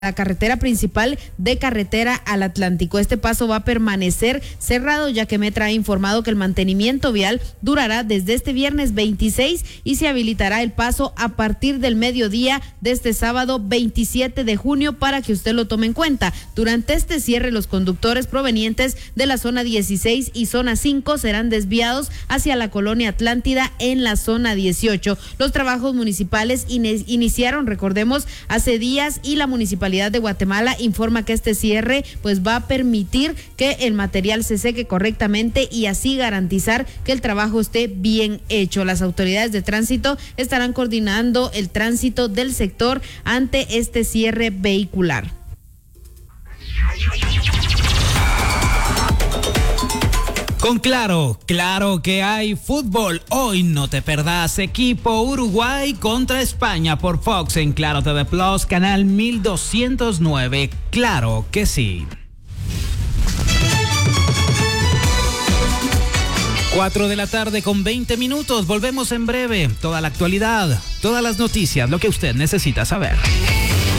la carretera principal de Carretera al Atlántico. Este paso va a permanecer cerrado, ya que Metra ha informado que el mantenimiento vial durará desde este viernes 26 y se habilitará el paso a partir del mediodía de este sábado 27 de junio para que usted lo tome en cuenta. Durante este cierre, los conductores provenientes de la zona 16 y zona 5 serán desviados hacia la colonia Atlántida en la zona 18. Los trabajos municipales iniciaron, recordemos, hace días, y la municipalidad de Guatemala informa que este cierre pues va a permitir que el material se seque correctamente y así garantizar que el trabajo esté bien hecho. Las autoridades de tránsito estarán coordinando el tránsito del sector ante este cierre vehicular. Con Claro que hay fútbol. Hoy no te perdás equipo Uruguay contra España por Fox en Claro TV Plus, canal 1209. Claro que sí. 4 de la tarde con 20 minutos. Volvemos en breve. Toda la actualidad, todas las noticias, lo que usted necesita saber.